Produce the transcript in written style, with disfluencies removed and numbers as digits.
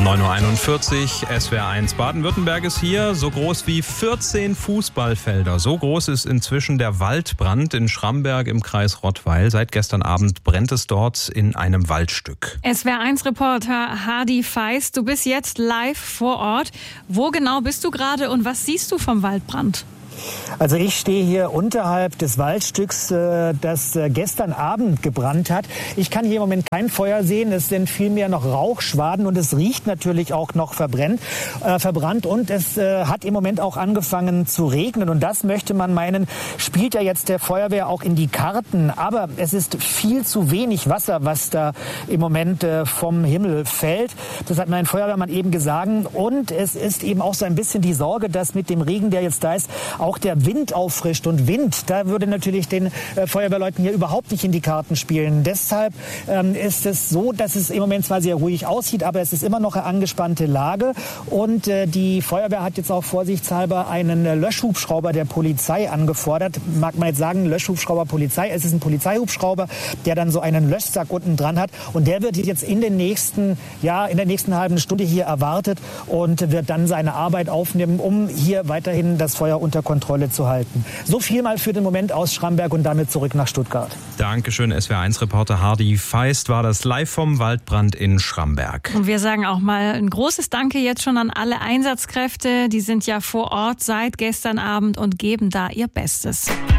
9:41 Uhr, SWR1 Baden-Württemberg ist hier, so groß wie 14 Fußballfelder. So groß ist inzwischen der Waldbrand in Schramberg im Kreis Rottweil. Seit gestern Abend brennt es dort in einem Waldstück. SWR1-Reporter Hardy Feist, du bist jetzt live vor Ort. Wo genau bist du gerade und was siehst du vom Waldbrand? Also ich stehe hier unterhalb des Waldstücks, das gestern Abend gebrannt hat. Ich kann hier im Moment kein Feuer sehen. Es sind vielmehr noch Rauchschwaden und es riecht natürlich auch noch verbrannt. Und es hat im Moment auch angefangen zu regnen. Und das möchte man meinen, spielt ja jetzt der Feuerwehr auch in die Karten. Aber es ist viel zu wenig Wasser, was da im Moment vom Himmel fällt. Das hat mein Feuerwehrmann eben gesagt. Und es ist eben auch so ein bisschen die Sorge, dass mit dem Regen, der jetzt da ist, auch der Wind auffrischt. Und Wind, da würde natürlich den Feuerwehrleuten hier überhaupt nicht in die Karten spielen. Deshalb ist es so, dass es im Moment zwar sehr ruhig aussieht, aber es ist immer noch eine angespannte Lage. Und die Feuerwehr hat jetzt auch vorsichtshalber einen Löschhubschrauber der Polizei angefordert. Mag man jetzt sagen, Löschhubschrauber Polizei. Es ist ein Polizeihubschrauber, der dann so einen Löschsack unten dran hat. Und der wird jetzt in der nächsten halben Stunde hier erwartet und wird dann seine Arbeit aufnehmen, um hier weiterhin das Feuer unter Kontrolle zu halten. So viel mal für den Moment aus Schramberg und damit zurück nach Stuttgart. Dankeschön, SWR1-Reporter Hardy Feist war das live vom Waldbrand in Schramberg. Und wir sagen auch mal ein großes Danke jetzt schon an alle Einsatzkräfte. Die sind ja vor Ort seit gestern Abend und geben da ihr Bestes.